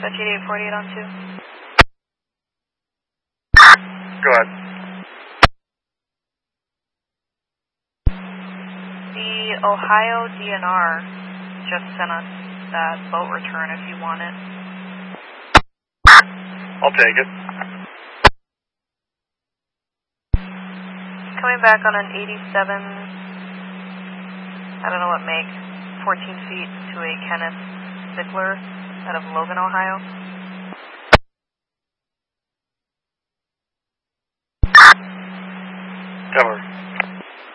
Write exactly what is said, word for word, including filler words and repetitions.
eight forty-eight on two. Go ahead. The Ohio D N R just sent us that boat return if you want it. I'll take it. Coming back on an eighty-seven, I don't know what make, fourteen feet to a Kenneth Stickler out of Logan, Ohio.